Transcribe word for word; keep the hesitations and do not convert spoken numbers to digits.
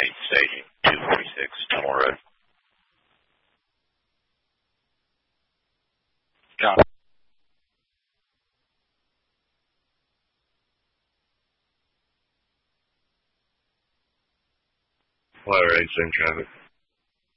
eight, staging, two forty-six, Tunnel Road. Got it. Flyer eight, same traffic.